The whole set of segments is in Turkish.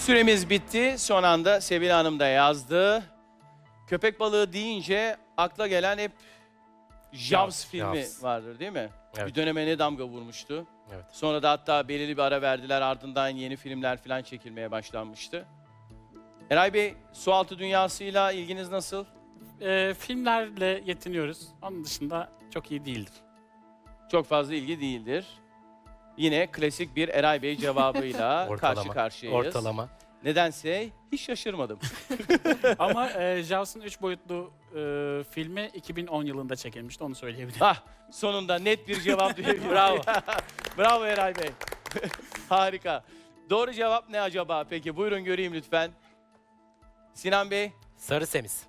Süremiz bitti. Son anda Sevil Hanım da yazdı. Köpek balığı deyince akla gelen hep Jaws filmi Jaws. vardır değil mi? Evet. Bir döneme ne damga vurmuştu. Evet. Sonra da hatta belirli bir ara verdiler. Ardından yeni filmler falan çekilmeye başlanmıştı. Eray Bey, sualtı dünyasıyla ilginiz nasıl? Filmlerle yetiniyoruz. Onun dışında çok iyi değildir. Çok fazla ilgi değildir. Yine klasik bir Eray Bey cevabıyla karşı karşıyayız. Ortalama. Nedense hiç şaşırmadım. Ama Jaws'ın 3 boyutlu filmi 2010 yılında çekilmişti, onu söyleyebilirim. Sonunda net bir cevap diyebilirim. Bravo. Bravo Eray Bey. Harika. Doğru cevap ne acaba peki? Buyurun göreyim lütfen. Sinan Bey, Sarı semiz.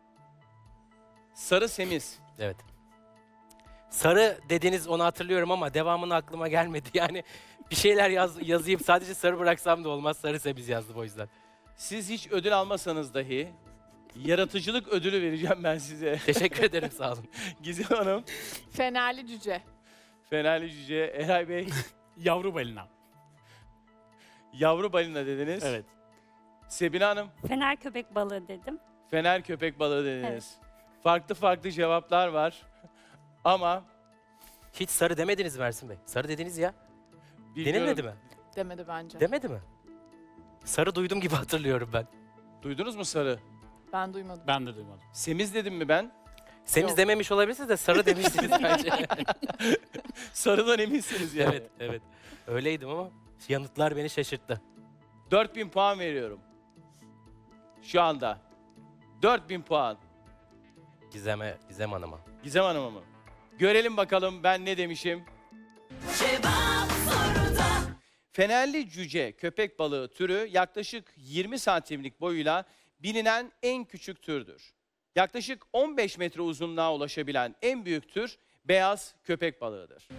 sarı semiz. Evet. Sarı dediniz, onu hatırlıyorum ama devamını aklıma gelmedi. Yani bir şeyler yazayım, sadece sarı bıraksam da olmaz. Sarı semiz yazdım o yüzden. Siz hiç ödül almasanız dahi yaratıcılık ödülü vereceğim ben size. Teşekkür ederim, sağ olun. Gizem Hanım, Fenerli cüce. Fenerli Cüce, Eray Bey, Yavru balina. yavru balina dediniz. Evet. Sebine Hanım, Fener köpek balığı dedim. Fener köpek balığı dediniz. Farklı farklı cevaplar var. Ama Hiç sarı demediniz mi Ersin Bey? Sarı dediniz ya. bilmiyorum. Denilmedi mi? Demedi bence. Demedi mi? Sarı duydum gibi hatırlıyorum ben. Duydunuz mu sarı? Ben duymadım. Ben de duymadım. Semiz dedim mi ben? Semiz Yok. dememiş olabilirsiniz de sarı demiştiniz bence. Sarıdan eminsiniz yani. Evet, evet. Öyleydim ama yanıtlar beni şaşırttı. 4000 puan veriyorum. Şu anda. 4000 puan. Gizem Hanım'a. Gizem Hanım'a mı? Görelim bakalım ben ne demişim. Fenerli cüce köpek balığı türü yaklaşık 20 santimlik boyuyla bilinen en küçük türdür. Yaklaşık 15 metre uzunluğa ulaşabilen en büyük tür beyaz köpek balığıdır.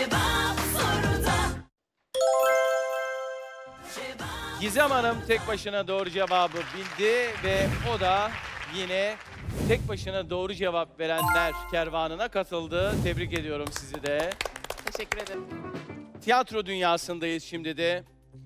Gizem Hanım tek başına doğru cevabı bildi ve o da yine tek başına doğru cevap verenler kervanına katıldı. Tebrik ediyorum sizi de. Teşekkür ederim. Tiyatro dünyasındayız şimdi de.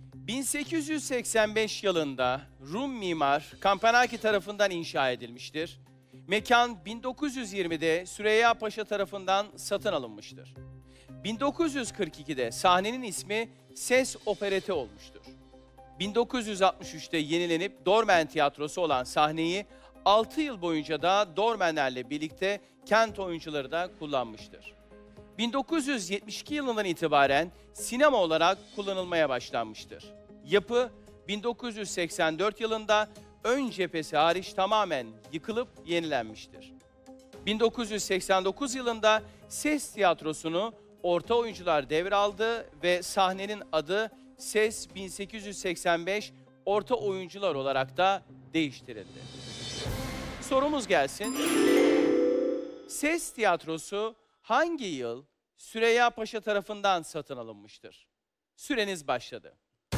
1885 yılında Rum mimar Campanaki tarafından inşa edilmiştir. Mekan 1920'de Süreyya Paşa tarafından satın alınmıştır. 1942'de sahnenin ismi Ses Opereti olmuştur. 1963'te yenilenip Dormen Tiyatrosu olan sahneyi 6 yıl boyunca da Dormenlerle birlikte kent oyuncuları da kullanmıştır. 1972 yılından itibaren sinema olarak kullanılmaya başlanmıştır. Yapı 1984 yılında ön cephesi hariç tamamen yıkılıp yenilenmiştir. 1989 yılında Ses Tiyatrosu'nu orta oyuncular devraldı ve sahnenin adı Ses 1885 Orta Oyuncular olarak da değiştirildi. Sorumuz gelsin. Ses Tiyatrosu hangi yıl Süreyya Paşa tarafından satın alınmıştır? Süreniz başladı.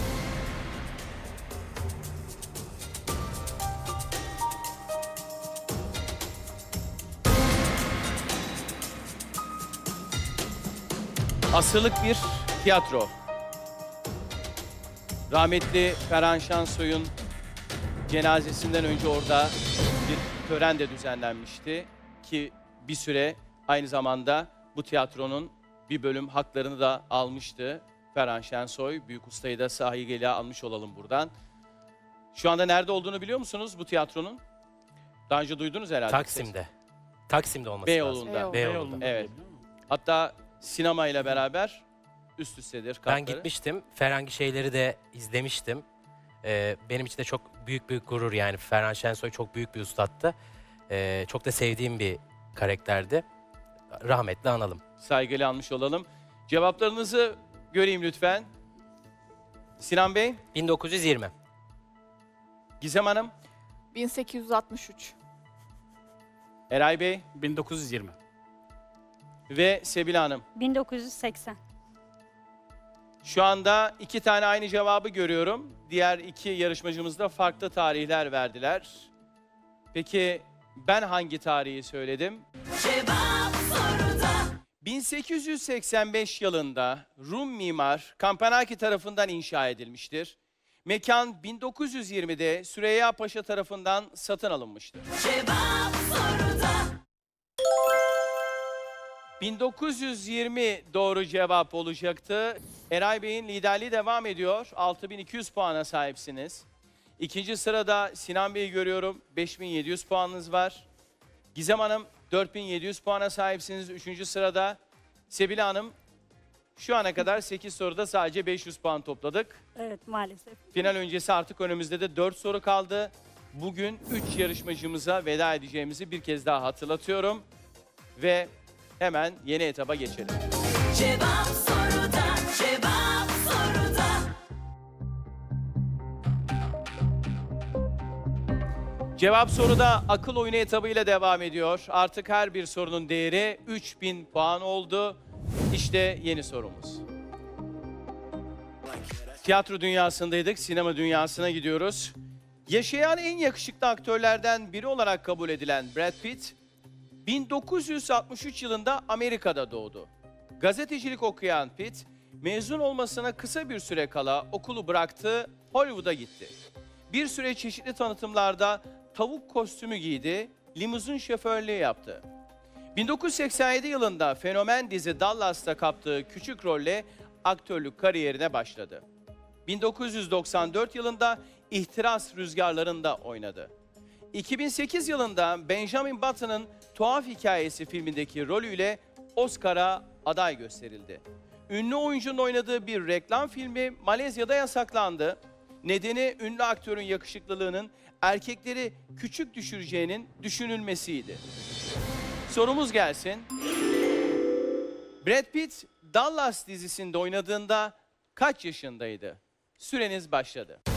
Asırlık bir tiyatro. Rahmetli Ferhan Şansoy'un cenazesinden önce orada bir tören de düzenlenmişti ki bir süre aynı zamanda bu tiyatronun bir bölüm haklarını da almıştı. Ferhan Şensoy, büyük ustayı da sahigeyle almış olalım buradan. Şu anda nerede olduğunu biliyor musunuz bu tiyatronun? Daha önce duydunuz herhalde. Taksim'de. Taksim'de olması lazım. Beyoğlu'nda. Beyoğlu'nda. Evet. Hatta sinema ile beraber üst üstedir katları. Ben gitmiştim. Ferhangi şeyleri de izlemiştim. Benim için de çok büyük bir gurur yani. Ferhan Şensoy çok büyük bir ustattı. Çok da sevdiğim bir karakterdi. Rahmetli analım. Saygıyla almış olalım. Cevaplarınızı göreyim lütfen. Sinan Bey, 1920. Gizem Hanım, 1863. Eray Bey 1920. ve Sebil Hanım. 1980. Şu anda iki tane aynı cevabı görüyorum. Diğer iki yarışmacımız da farklı tarihler verdiler. Peki ben hangi tarihi söyledim? 1885 yılında Rum mimar Campanaki tarafından inşa edilmiştir. Mekan 1920'de Süreyya Paşa tarafından satın alınmıştır. 1920 doğru cevap olacaktı. Eray Bey'in liderliği devam ediyor. 6200 puana sahipsiniz. İkinci sırada Sinan Bey'i görüyorum. 5700 puanınız var. Gizem Hanım 4700 puana sahipsiniz. Üçüncü sırada Sebile Hanım. Şu ana kadar 8 soruda sadece 500 puan topladık. Evet maalesef. Final öncesi artık önümüzde de 4 soru kaldı. Bugün 3 yarışmacımıza veda edeceğimizi bir kez daha hatırlatıyorum. Ve hemen yeni etaba geçelim. Cevap soruda, cevap soruda. Cevap soruda akıl oyunu etabıyla devam ediyor. Artık her bir sorunun değeri 3000 puan oldu. İşte yeni sorumuz. Tiyatro dünyasındaydık, sinema dünyasına gidiyoruz. Yaşayan en yakışıklı aktörlerden biri olarak kabul edilen Brad Pitt, 1963 yılında Amerika'da doğdu. Gazetecilik okuyan Pitt, mezun olmasına kısa bir süre kala okulu bıraktı, Hollywood'a gitti. Bir süre çeşitli tanıtımlarda tavuk kostümü giydi, limuzin şoförlüğü yaptı. 1987 yılında fenomen dizi Dallas'ta kaptığı küçük rolle aktörlük kariyerine başladı. 1994 yılında İhtiras Rüzgarları'nda oynadı. 2008 yılında Benjamin Button'ın Tuhaf Hikayesi filmindeki rolüyle Oscar'a aday gösterildi. Ünlü oyuncunun oynadığı bir reklam filmi Malezya'da yasaklandı. Nedeni ünlü aktörün yakışıklılığının erkekleri küçük düşüreceğinin düşünülmesiydi. Sorumuz gelsin. Brad Pitt Dallas dizisinde oynadığında kaç yaşındaydı? Süreniz başladı.